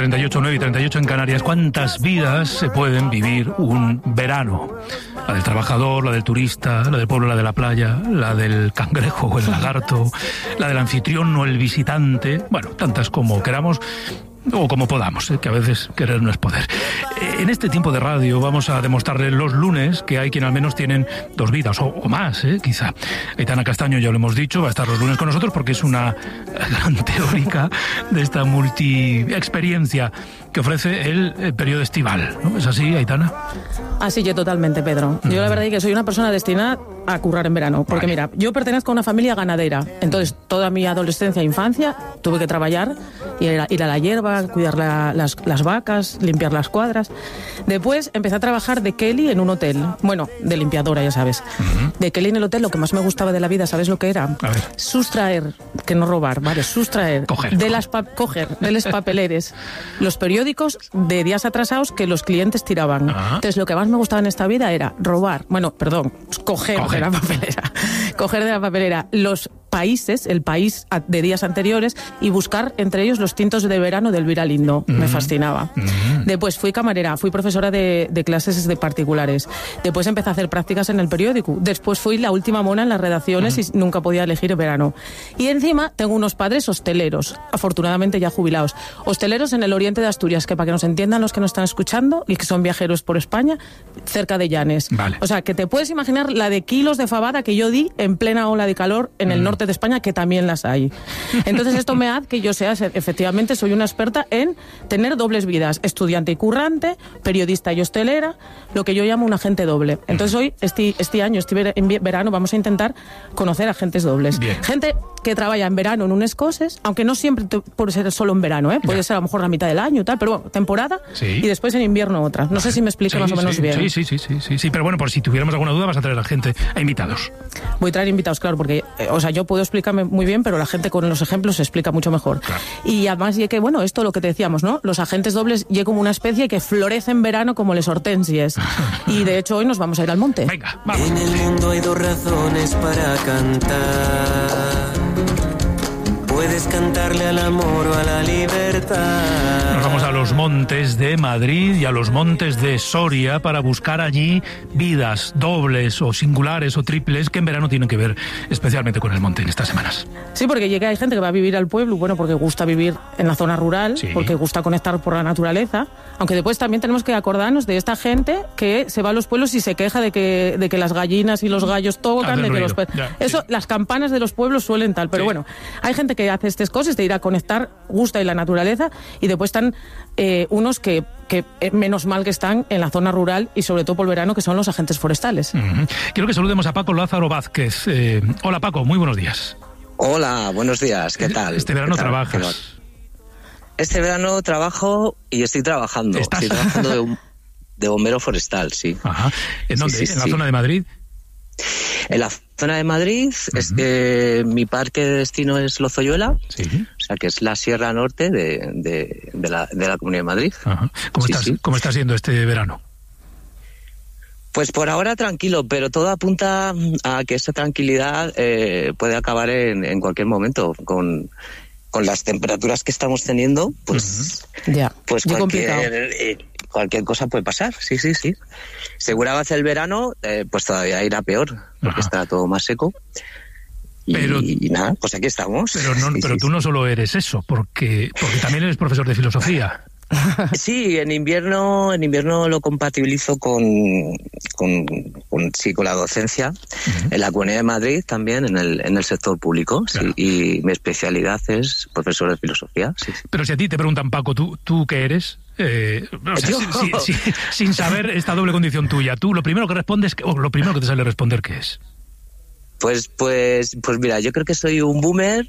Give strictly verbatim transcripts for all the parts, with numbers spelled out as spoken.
treinta y ocho, nueve y treinta y ocho en Canarias. ¿Cuántas vidas se pueden vivir un verano? La del trabajador, la del turista, la del pueblo, la de la playa, la del cangrejo o el lagarto, la del anfitrión o el visitante. Bueno, tantas como queramos o como podamos, ¿eh? Que a veces querer no es poder. Eh, en este tiempo de radio vamos a demostrarle los lunes que hay quien al menos tienen dos vidas, o, o más, ¿eh? Quizá. Aitana Castaño, ya lo hemos dicho, va a estar los lunes con nosotros porque es una gran teórica de esta multi-experiencia que ofrece el, el periodo estival, ¿no? ¿Es así, Aitana? Así que totalmente, Pedro. Yo la verdad es que soy una persona destinada a currar en verano, porque vale. Mira, yo pertenezco a una familia ganadera, entonces toda mi adolescencia e infancia tuve que trabajar, ir a, ir a la hierba, cuidar la, las, las vacas, limpiar las cuadras. Después empecé a trabajar de Kelly en un hotel, bueno, de limpiadora, ya sabes. Uh-huh. De Kelly en el hotel, lo que más me gustaba de la vida, ¿sabes lo que era? Sustraer, que no robar, vale, sustraer coger, de las pa- coger de los papeleres los periódicos de días atrasados que los clientes tiraban. Uh-huh. Entonces lo que más me gustaba en esta vida era robar, bueno, perdón, coger, coger. de la papelera, coger de la papelera los países, el país de días anteriores y buscar entre ellos los tintos de verano de Elvira Lindo. Mm. Me fascinaba. Mm. Después fui camarera, fui profesora de, de clases de particulares. Después empecé a hacer prácticas en el periódico. Después fui la última mona en las redacciones mm. y nunca podía elegir el verano. Y encima tengo unos padres hosteleros, afortunadamente ya jubilados. Hosteleros en el oriente de Asturias, que para que nos entiendan los que nos están escuchando y que son viajeros por España, cerca de Llanes. Vale. O sea, que te puedes imaginar la de kilos de fabada que yo di en plena ola de calor en el mm. norte de España, que también las hay. Entonces esto me hace que yo sea, efectivamente, soy una experta en tener dobles vidas, estudiante y currante, periodista y hostelera, lo que yo llamo un agente doble. Entonces hoy, este, este año, este verano, vamos a intentar conocer agentes dobles. Bien. Gente que trabaja en verano en unas cosas, aunque no siempre te, puede ser solo en verano, ¿eh? Puede ya. ser a lo mejor la mitad del año y tal, pero bueno, temporada, sí. y después en invierno otra. No vale. sé si me explico sí, más o menos sí, bien. Sí, sí, sí, sí, sí, sí, pero bueno, por si tuviéramos alguna duda vas a traer a gente, a invitados. Voy a traer invitados, claro, porque, eh, o sea, yo puedo explicarme muy bien, pero la gente con los ejemplos se explica mucho mejor. Claro. Y además, y que, bueno, esto lo que te decíamos, ¿no? Los agentes dobles y como una especie que florece en verano como les hortensias. Y de hecho hoy nos vamos a ir al monte. Venga, vamos. En el mundo hay dos razones para cantar. Puedes cantarle al amor o a la libertad. Nos vamos a los montes de Madrid y a los montes de Soria para buscar allí vidas dobles o singulares o triples que en verano tienen que ver especialmente con el monte en estas semanas. Sí, porque llega hay gente que va a vivir al pueblo, bueno, porque gusta vivir en la zona rural, sí. porque gusta conectar por la naturaleza, aunque después también tenemos que acordarnos de esta gente que se va a los pueblos y se queja de que, de que las gallinas y los gallos tocan, de que los ya, eso, sí. las campanas de los pueblos suelen tal, pero sí. bueno, hay gente que hace estas cosas de ir a conectar, gusta en la naturaleza, y después están eh, unos que, que eh, menos mal que están en la zona rural y sobre todo por el verano, que son los agentes forestales. Uh-huh. Quiero que saludemos a Paco Lázaro Vázquez. Eh, hola Paco, muy buenos días. Hola, buenos días, ¿qué tal? Este verano tal? trabajas. Este verano trabajo y estoy trabajando. ¿Estás? Estoy trabajando de, un, de bombero forestal, sí. Ajá. ¿En dónde? Sí, sí, ¿En la sí. zona de Madrid? En la zona de Madrid, uh-huh. es, eh, mi parque de destino es Lozoyuela, sí. o sea que es la Sierra Norte de, de, de, la, de la Comunidad de Madrid. Ajá. ¿Cómo, sí, estás, sí. ¿Cómo está siendo este verano? Pues por ahora tranquilo, pero todo apunta a que esa tranquilidad eh, puede acabar en, en cualquier momento. Con, con las temperaturas que estamos teniendo, pues, uh-huh. yeah. pues cualquier, eh, cualquier cosa puede pasar. Sí, sí, sí. Segura vez el verano, eh, pues todavía irá peor, porque Ajá. está todo más seco. Y, pero, y nada, pues aquí estamos. Pero, no, sí, pero sí, tú sí. no solo eres eso, porque, porque también eres profesor de filosofía. Sí, en invierno en invierno lo compatibilizo con, con, con, sí, con la docencia, uh-huh. en la Comunidad de Madrid también, en el, en el sector público, claro. sí, y mi especialidad es profesor de filosofía. Sí, sí. Pero si a ti te preguntan, Paco, ¿tú, tú qué eres? Eh, o sea, si, si, si, sin saber esta doble condición tuya, tú lo primero que respondes, o lo primero que te sale responder, ¿qué es? Pues, pues, pues mira, yo creo que soy un boomer,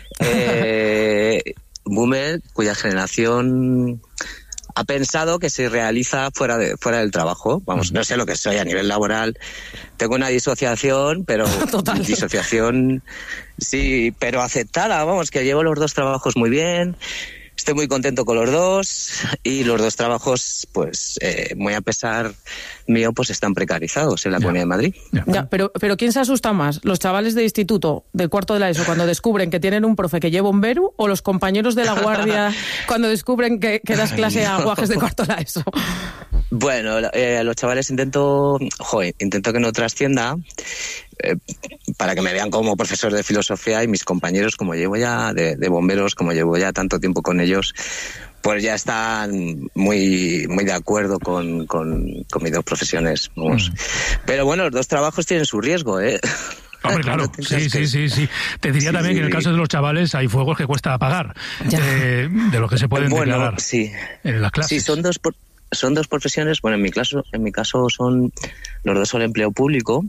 eh, boomer cuya generación ha pensado que se realiza fuera de fuera del trabajo. Vamos, no sé lo que soy a nivel laboral. Tengo una disociación, pero Total. disociación, sí, pero aceptada. Vamos, que llevo los dos trabajos muy bien. estoy muy contento con los dos y los dos trabajos, pues eh, muy a pesar mío, pues están precarizados en la ya. Comunidad de Madrid. Ya, ya pero, pero ¿quién se asusta más? ¿Los chavales de instituto del cuarto de la ESO cuando descubren que tienen un profe que lleva un Beru o los compañeros de la guardia cuando descubren que, que das clase a guajes de cuarto de la ESO? Bueno, eh, los chavales intento, joder, intento que no trascienda eh, para que me vean como profesor de filosofía y mis compañeros, como llevo ya de, de bomberos, como llevo ya tanto tiempo con ellos, pues ya están muy muy de acuerdo con, con, con mis dos profesiones. Vamos. Mm. Pero bueno, los dos trabajos tienen su riesgo, ¿eh? Hombre, claro, no sí, sí, sí, sí. Te diría sí, también sí, que en el caso de los chavales hay fuegos que cuesta apagar, eh, de lo que se pueden bueno, declarar sí. en las clases. Sí, son dos... Por... Son dos profesiones, bueno, en mi caso, en mi caso son, los dos son empleo público,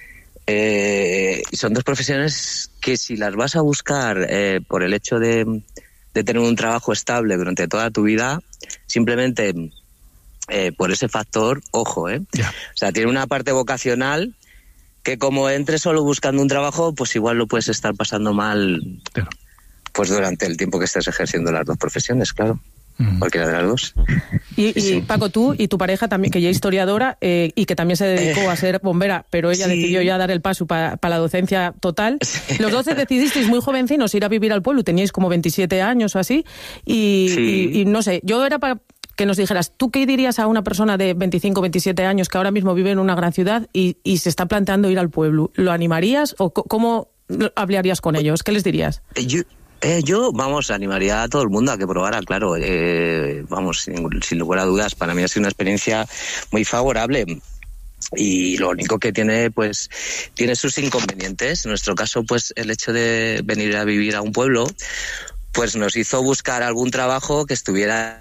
eh, y son dos profesiones que si las vas a buscar eh, por el hecho de, de tener un trabajo estable durante toda tu vida, simplemente eh, por ese factor, ojo, eh. Yeah. O sea, tiene una parte vocacional que como entres solo buscando un trabajo, pues igual lo puedes estar pasando mal, claro. Pues durante el tiempo que estés ejerciendo las dos profesiones, claro. Cualquiera de las dos. Y, y sí. Paco, tú y tu pareja también, que ya es historiadora eh, y que también se dedicó eh, a ser bombera, pero ella sí. decidió ya dar el paso para pa la docencia total. Sí. Los dos decidisteis muy jovencinos ir a vivir al pueblo, teníais como veintisiete años o así, y, sí. y, y no sé, yo era para que nos dijeras, ¿tú qué dirías a una persona de veinticinco, veintisiete años que ahora mismo vive en una gran ciudad y, y se está planteando ir al pueblo? ¿Lo animarías o cómo hablarías con ellos? ¿Qué les dirías? Yo... Eh, yo, vamos, animaría a todo el mundo a que probara, claro, eh, vamos, sin, sin lugar a dudas, para mí ha sido una experiencia muy favorable y lo único que tiene, pues, tiene sus inconvenientes. En nuestro caso, pues, el hecho de venir a vivir a un pueblo, pues nos hizo buscar algún trabajo que estuviera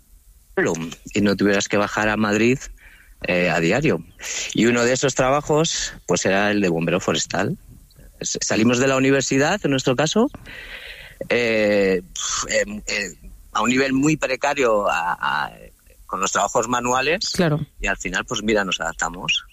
y no tuvieras que bajar a Madrid eh, a diario. Y uno de esos trabajos, pues, era el de bombero forestal. Salimos de la universidad, en nuestro caso, Eh, eh, eh, a un nivel muy precario a, a, con los trabajos manuales, claro. Y al final pues mira, nos adaptamos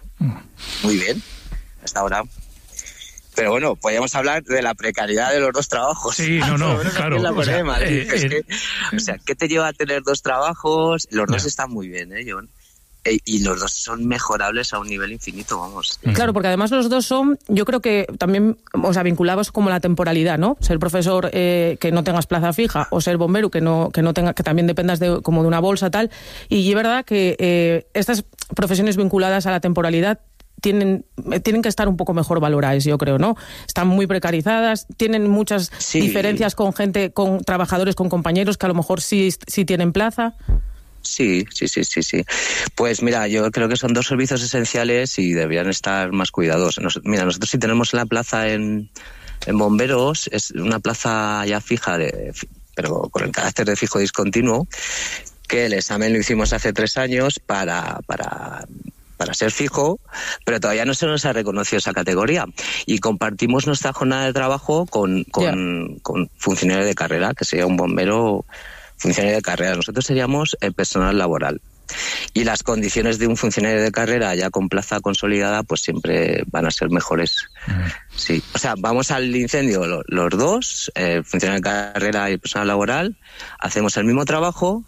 muy bien hasta ahora. Pero bueno, podríamos hablar de la precariedad de los dos trabajos. Sí, no, no, claro. La o, sea, eh, es eh, que, o sea, ¿qué te lleva a tener dos trabajos? Los dos no. están muy bien, ¿eh, John? Y los dos son mejorables a un nivel infinito, vamos. Claro, porque además los dos son, yo creo que también, o sea, vinculados como la temporalidad, ¿no? Ser profesor eh, que no tengas plaza fija o ser bombero que no que no tenga que también dependas de como de una bolsa tal. Y es verdad que eh, estas profesiones vinculadas a la temporalidad tienen tienen que estar un poco mejor valoradas, yo creo, ¿no? Están muy precarizadas, tienen muchas sí. diferencias con gente, con trabajadores, con compañeros que a lo mejor sí sí tienen plaza. Sí, sí, sí, sí, sí. Pues mira, yo creo que son dos servicios esenciales y deberían estar más cuidados. Nos, mira, nosotros sí tenemos la plaza en, en bomberos, es una plaza ya fija, de, pero con el carácter de fijo discontinuo, que el examen lo hicimos hace tres años para, para, para ser fijo, pero todavía no se nos ha reconocido esa categoría. Y compartimos nuestra jornada de trabajo con, con, yeah. con funcionario de carrera, que sería un bombero funcionario de carrera. Nosotros seríamos el personal laboral. Y las condiciones de un funcionario de carrera ya con plaza consolidada pues siempre van a ser mejores. Uh-huh. Sí, o sea, vamos al incendio lo, los dos, el funcionario de carrera y el personal laboral, hacemos el mismo trabajo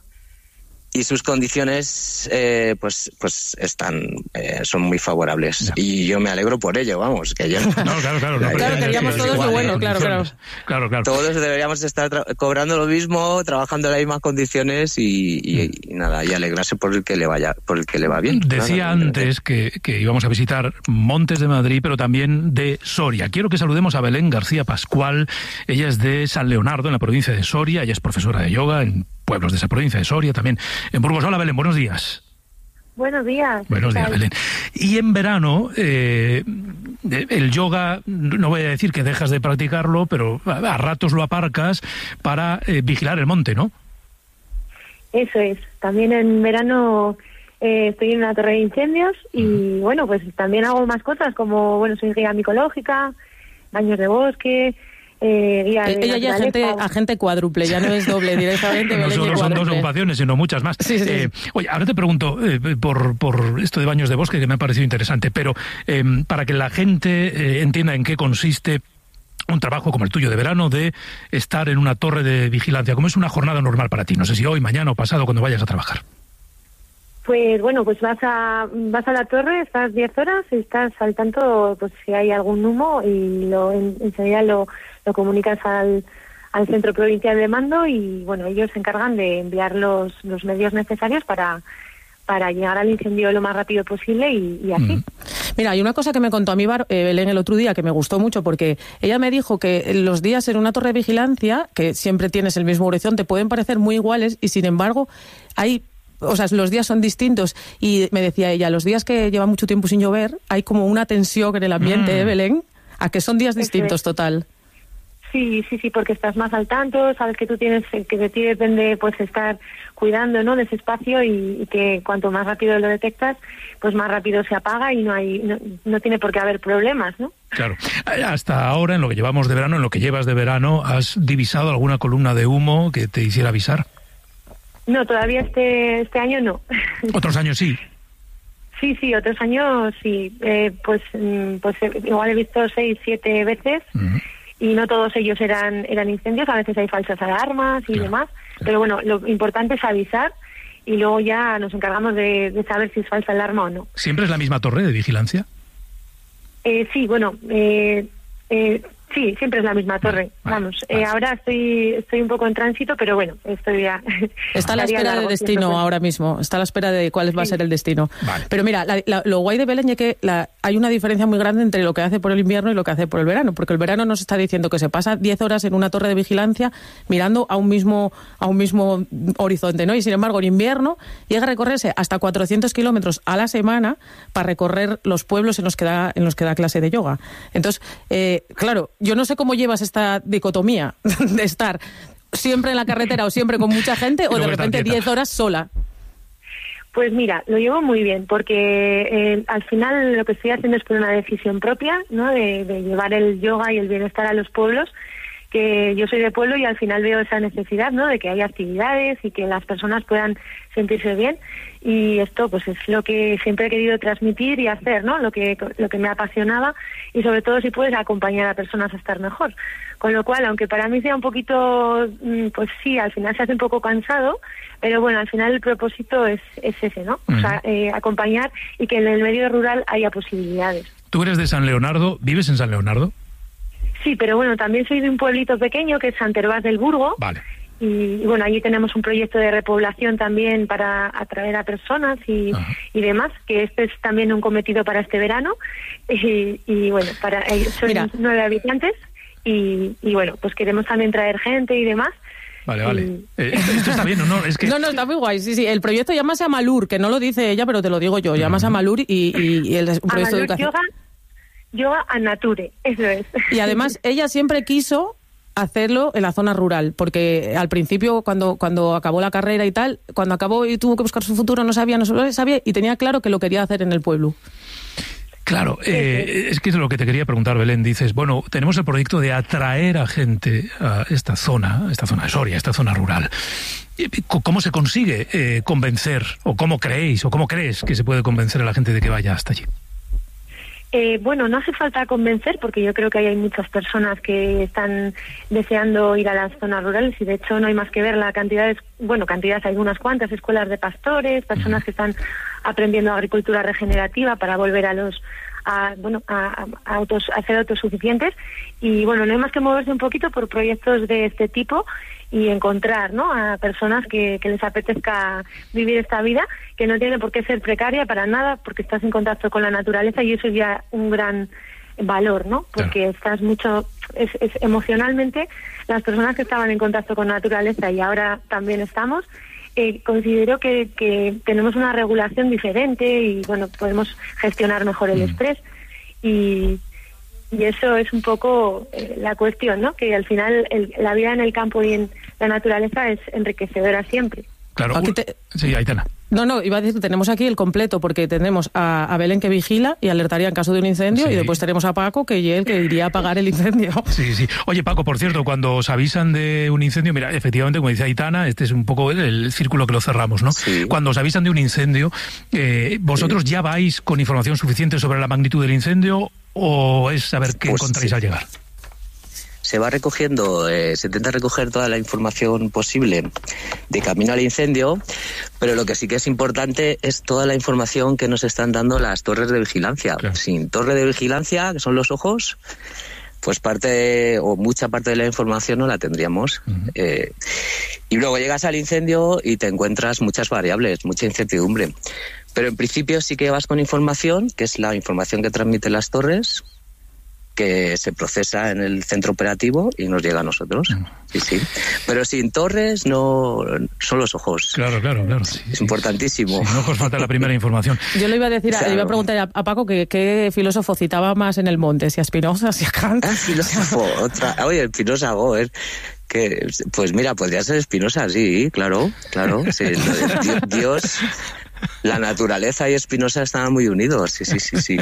y sus condiciones eh, pues pues están eh, son muy favorables no. y yo me alegro por ello, vamos, que yo no, claro, claro, no, claro, queríamos todos lo bueno, claro, claro, claro, claro. Todos deberíamos estar tra- cobrando lo mismo, trabajando en las mismas condiciones y, y, y nada, y alegrarse por el que le vaya, por el que le va bien. Decía claro, antes que, que íbamos a visitar Montes de Madrid, pero también de Soria. Quiero que saludemos a Belén García Pascual. Ella es de San Leonardo, en la provincia de Soria. Ella es profesora de yoga en pueblos de esa provincia de Soria, también en Burgos. Hola, Belén, buenos días. Buenos días. Buenos días, Belén. Y en verano, eh, el yoga, no voy a decir que dejas de practicarlo, pero a ratos lo aparcas para eh, vigilar el monte, ¿no? Eso es. También en verano eh, estoy en una torre de incendios y, uh-huh. bueno, pues también hago más cosas, como, bueno, soy guía micológica, baños de bosque... Eh, ella ya es agente, agente cuádruple, ya no es doble directamente. No solo son dos ocupaciones, sino muchas más. Sí, sí, sí. Eh, oye, ahora te pregunto eh, por, por esto de baños de bosque, que me ha parecido interesante, pero eh, para que la gente eh, entienda en qué consiste, un trabajo como el tuyo de verano de estar en una torre de vigilancia? ¿Cómo es una jornada normal para ti? No sé si hoy, mañana o pasado, cuando vayas a trabajar. Pues bueno, pues vas a vas a la torre, estás diez horas y estás al tanto pues si hay algún humo y lo en, enseguida lo, lo comunicas al, al centro provincial de mando y bueno, ellos se encargan de enviar los, los medios necesarios para, para llegar al incendio lo más rápido posible y, y así. Mm. Mira, hay una cosa que me contó a mí Bar, eh, Belén el otro día que me gustó mucho porque ella me dijo que los días en una torre de vigilancia, que siempre tienes el mismo horizonte, pueden parecer muy iguales y sin embargo hay... O sea, los días son distintos y me decía ella, los días que lleva mucho tiempo sin llover, hay como una tensión en el ambiente, mm. ¿eh, Belén? ¿A que son días distintos, total? Sí, sí, sí, porque estás más al tanto, sabes que tú tienes, que de ti depende pues estar cuidando, ¿no?, de ese espacio y, y que cuanto más rápido lo detectas, pues más rápido se apaga y no hay, no, no tiene por qué haber problemas, ¿no? Claro. Hasta ahora, en lo que llevamos de verano, en lo que llevas de verano, ¿has divisado alguna columna de humo que te hiciera avisar? No, todavía este este año no. ¿Otros años sí? Sí, sí, otros años sí. Eh, pues pues igual he visto seis, siete veces uh-huh. y no todos ellos eran eran incendios. A veces hay falsas alarmas y claro, demás. Claro. Pero bueno, lo importante es avisar y luego ya nos encargamos de, de saber si es falsa alarma o no. ¿Siempre es la misma torre de vigilancia? Eh, sí, bueno... Eh, eh, Sí, siempre es la misma torre. Vale, vamos, vale. Eh, ahora estoy estoy un poco en tránsito, pero bueno, estoy ya... Está a la espera de destino pues. ahora mismo, está a la espera de cuál sí. va a ser el destino. Vale. Pero mira, la, la, lo guay de Belén es que la, hay una diferencia muy grande entre lo que hace por el invierno y lo que hace por el verano, porque el verano nos está diciendo que se pasa diez horas en una torre de vigilancia mirando a un mismo a un mismo horizonte, ¿no? Y sin embargo, en invierno llega a recorrerse hasta cuatrocientos kilómetros a la semana para recorrer los pueblos en los que da, en los que da clase de yoga. Entonces, eh, claro, yo no sé cómo llevas esta dicotomía de estar siempre en la carretera o siempre con mucha gente o de repente diez horas sola. Pues mira, lo llevo muy bien porque eh, al final lo que estoy haciendo es por una decisión propia, ¿no? De, de llevar el yoga y el bienestar a los pueblos, que yo soy de pueblo y al final veo esa necesidad, ¿no?, de que haya actividades y que las personas puedan sentirse bien y esto pues es lo que siempre he querido transmitir y hacer, ¿no?, lo que lo que me apasionaba y sobre todo si puedes acompañar a personas a estar mejor. Con lo cual, aunque para mí sea un poquito, pues sí, al final se hace un poco cansado, pero bueno, al final el propósito es, es ese, ¿no? Uh-huh. O sea, eh, acompañar y que en el medio rural haya posibilidades. Tú eres de San Leonardo, ¿vives en San Leonardo? Sí, pero bueno, también soy de un pueblito pequeño que es Sant Hervás del Burgo. Vale. Y, y bueno, allí tenemos un proyecto de repoblación también para atraer a personas y, y demás, que este es también un cometido para este verano. Y, y bueno, para eh, son Mira. nueve habitantes y, y bueno, pues queremos también traer gente y demás. Vale, vale. Y... Eh, esto, esto está bien, ¿o no? Es que... No, no, está muy guay. Sí, sí. El proyecto llámase Amalur, que no lo dice ella, pero te lo digo yo. Llámase uh-huh. Amalur y, y, y el un proyecto Amalur de educación. Yoga, yoga a nature, eso es. Y además ella siempre quiso hacerlo en la zona rural, porque al principio cuando cuando acabó la carrera y tal, cuando acabó y tuvo que buscar su futuro, no sabía, no sabía y tenía claro que lo quería hacer en el pueblo. Claro, eh, es que es lo que te quería preguntar, Belén. Dices, bueno, tenemos el proyecto de atraer a gente a esta zona, a esta zona de Soria, a esta zona rural. ¿Cómo se consigue eh, convencer, o cómo creéis, o cómo crees que se puede convencer a la gente de que vaya hasta allí? Eh, bueno, no hace falta convencer porque yo creo que hay muchas personas que están deseando ir a las zonas rurales y de hecho no hay más que ver la cantidad de, bueno, cantidades, hay unas cuantas escuelas de pastores, personas que están aprendiendo agricultura regenerativa para volver a los a, bueno, a, a, autos, a ser autosuficientes y bueno, no hay más que moverse un poquito por proyectos de este tipo y encontrar, ¿no?, a personas que, que les apetezca vivir esta vida, que no tiene por qué ser precaria para nada, porque estás en contacto con la naturaleza y eso es ya un gran valor, ¿no? Porque claro. estás mucho, es, es emocionalmente, las personas que estaban en contacto con la naturaleza y ahora también estamos, eh, considero que, que tenemos una regulación diferente y, bueno, podemos gestionar mejor el mm. estrés y... Y eso es un poco eh, la cuestión, ¿no? Que al final el, la vida en el campo y en la naturaleza es enriquecedora siempre. Claro, aquí te... sí, Aitana. No, no, iba a decir que tenemos aquí el completo, porque tenemos a, a Belén que vigila y alertaría en caso de un incendio, sí. y después tenemos a Paco, que es el que iría a apagar el incendio. Sí, sí. Oye, Paco, por cierto, cuando os avisan de un incendio, mira, efectivamente, como dice Aitana, este es un poco el, el círculo que lo cerramos, ¿no? Sí. Cuando os avisan de un incendio, eh, ¿vosotros sí. ya vais con información suficiente sobre la magnitud del incendio o es saber qué pues encontráis sí. al llegar? se va recogiendo, eh, se intenta recoger toda la información posible de camino al incendio, pero lo que sí que es importante es toda la información que nos están dando las torres de vigilancia. Claro. Sin torre de vigilancia, que son los ojos, pues parte de, o mucha parte de la información no la tendríamos. Uh-huh. Eh, y luego llegas al incendio y te encuentras muchas variables, mucha incertidumbre. Pero en principio sí que vas con información, que es la información que transmiten las torres, que se procesa en el centro operativo y nos llega a nosotros. Sí, sí. Pero sin torres no son los ojos. Claro, claro, claro. Sí, es sí, importantísimo. Sin ojos falta la primera información. Yo le iba a decir, claro. le iba a preguntar a, a Paco que qué filósofo citaba más en el monte, si a Spinoza, si a Kant. Ah, filósofo, otra. Oye, Spinoza, Goer. Que, pues mira, podría ser Spinoza, sí, claro, claro. Sí, Dios, la naturaleza y Spinoza estaban muy unidos, sí, sí, sí, sí.